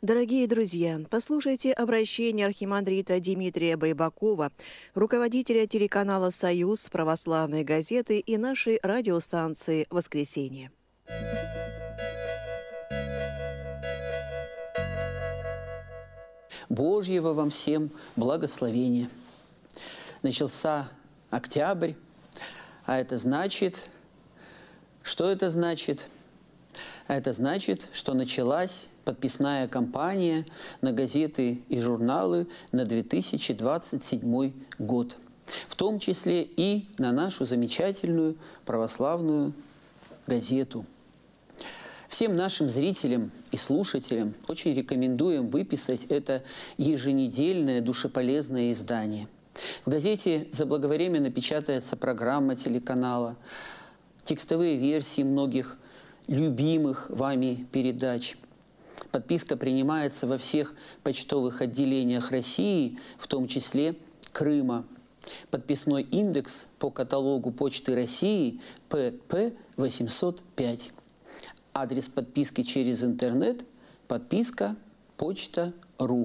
Дорогие друзья, послушайте обращение архимандрита Дмитрия Байбакова, руководителя телеканала «Союз», православной газеты и нашей радиостанции «Воскресенье». Божьего вам всем благословения. Начался октябрь, а это значит, что это значит? А это значит, что началась подписная кампания на газеты и журналы на 2027 год. В том числе и на нашу замечательную православную газету. Всем нашим зрителям и слушателям очень рекомендуем выписать это еженедельное душеполезное издание. В газете заблаговременно печатается программа телеканала, текстовые версии многих любимых вами передач. Подписка принимается во всех почтовых отделениях России, в том числе Крыма. Подписной индекс по каталогу Почты России ПП 805. Адрес подписки через интернет – подписка почта.ру.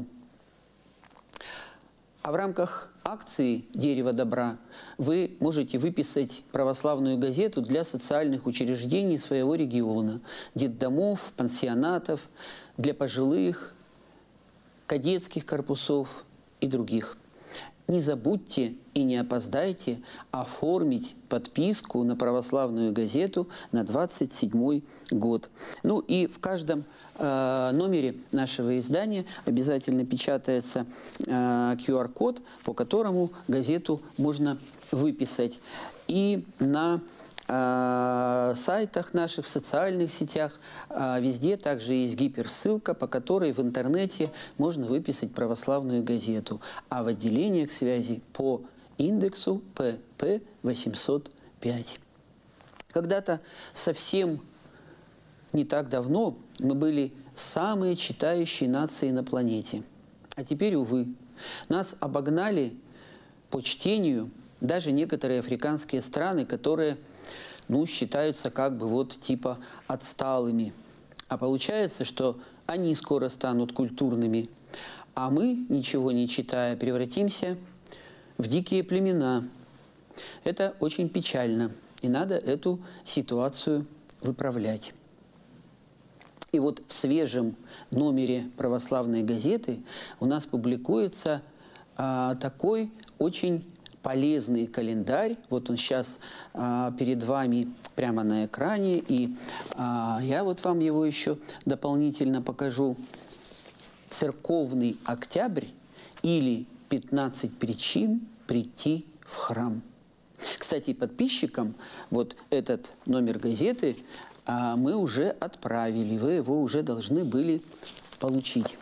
А в рамках акции «Дерево добра» вы можете выписать православную газету для социальных учреждений своего региона, детдомов, пансионатов, для пожилых, кадетских корпусов и других. Не забудьте и не опоздайте оформить подписку на православную газету на 27 год. Ну и в каждом номере нашего издания обязательно печатается QR-код, по которому газету можно выписать. И на сайтах наших, в социальных сетях, везде также есть гиперссылка, по которой в интернете можно выписать православную газету, а в отделениях связи по индексу ПП 805. Когда-то совсем не так давно мы были самые читающие нации на планете. А теперь, увы, нас обогнали по чтению даже некоторые африканские страны, которые считаются как бы типа отсталыми. А получается, что они скоро станут культурными, а мы, ничего не читая, превратимся в дикие племена. Это очень печально, и надо эту ситуацию выправлять. И в свежем номере православной газеты у нас публикуется такой очень полезный календарь. Вот он сейчас перед вами прямо на экране, и я вам его еще дополнительно покажу. «Церковный октябрь» или «15 причин прийти в храм». Кстати, подписчикам этот номер газеты мы уже отправили, вы его уже должны были получить.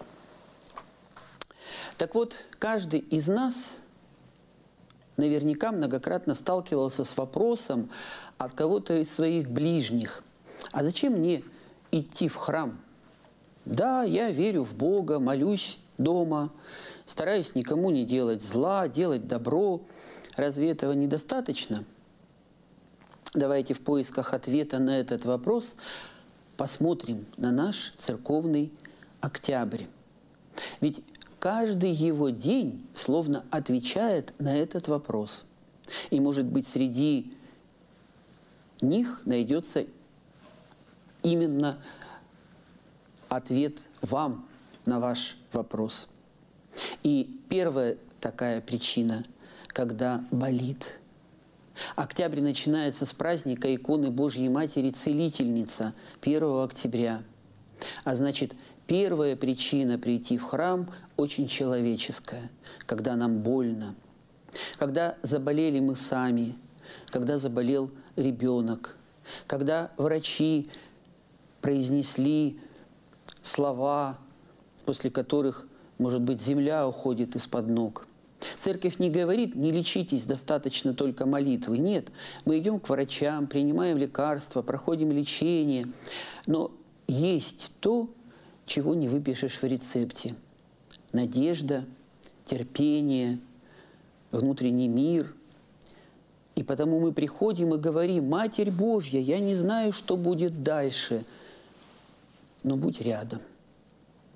Так вот, каждый из нас наверняка многократно сталкивался с вопросом от кого-то из своих ближних: а зачем мне идти в храм? Да, я верю в Бога, молюсь дома, стараюсь никому не делать зла, делать добро. Разве этого недостаточно? Давайте в поисках ответа на этот вопрос посмотрим на наш церковный октябрь. Ведь каждый его день словно отвечает на этот вопрос. И, может быть, среди них найдется именно ответ вам на ваш вопрос. И первая такая причина, когда болит. Октябрь начинается с праздника иконы Божьей Матери Целительница 1 октября. А значит, первая причина прийти в храм очень человеческая, когда нам больно, когда заболели мы сами, когда заболел ребенок, когда врачи произнесли слова, после которых, может быть, земля уходит из-под ног. Церковь не говорит: не лечитесь, достаточно только молитвы. Нет, мы идем к врачам, принимаем лекарства, проходим лечение. Но есть то, чего не выпишешь в рецепте. Надежда, терпение, внутренний мир. И потому мы приходим и говорим: Матерь Божья, я не знаю, что будет дальше, но будь рядом.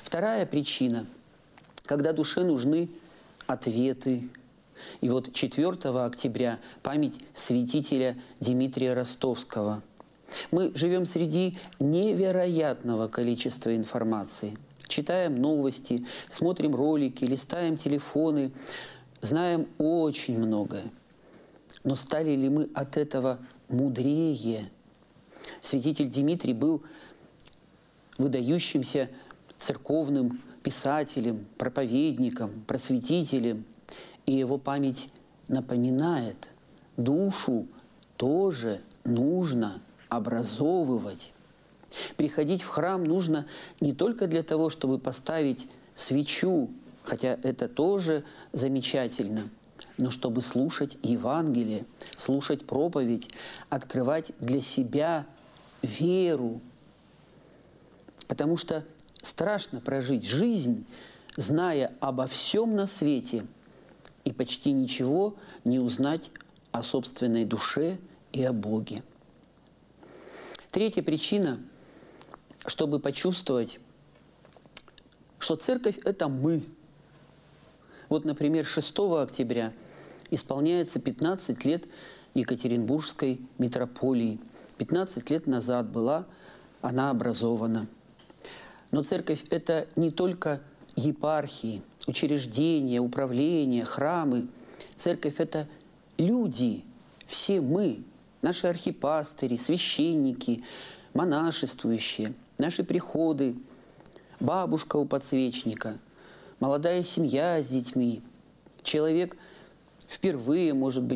Вторая причина, когда душе нужны ответы. И вот 4 октября память святителя Дмитрия Ростовского. Мы живем среди невероятного количества информации. Читаем новости, смотрим ролики, листаем телефоны, знаем очень многое. Но стали ли мы от этого мудрее? Святитель Дмитрий был выдающимся церковным писателем, проповедником, просветителем. И его память напоминает, душу тоже нужно образовывать. Приходить в храм нужно не только для того, чтобы поставить свечу, хотя это тоже замечательно, но чтобы слушать Евангелие, слушать проповедь, открывать для себя веру. Потому что страшно прожить жизнь, зная обо всем на свете, и почти ничего не узнать о собственной душе и о Боге. Третья причина, чтобы почувствовать, что церковь – это мы. Вот, например, 6 октября исполняется 15 лет Екатеринбургской митрополии. 15 лет назад была она образована. Но церковь – это не только епархии, учреждения, управления, храмы. Церковь – это люди, все мы, наши архипастыри, священники, монашествующие, наши приходы, бабушка у подсвечника, молодая семья с детьми, человек впервые, может быть,